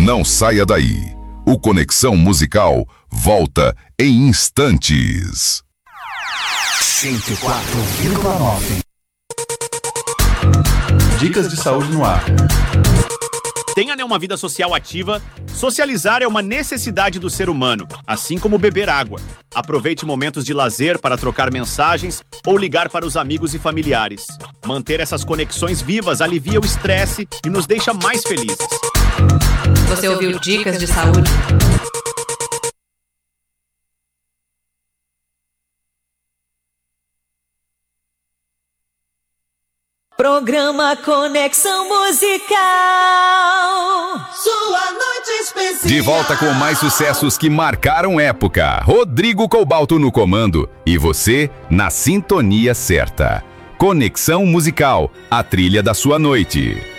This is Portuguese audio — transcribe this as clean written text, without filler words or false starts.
Não saia daí. O Conexão Musical volta em instantes. 104,9. Dicas de saúde no ar. Tenha uma vida social ativa. Socializar é uma necessidade do ser humano, assim como beber água. Aproveite momentos de lazer para trocar mensagens ou ligar para os amigos e familiares. Manter essas conexões vivas alivia o estresse e nos deixa mais felizes. Você ouviu Dicas de Saúde? Programa Conexão Musical. Sua noite especial. De volta com mais sucessos que marcaram época. Rodrigo Cobalto no comando e você na sintonia certa. Conexão Musical, a trilha da sua noite.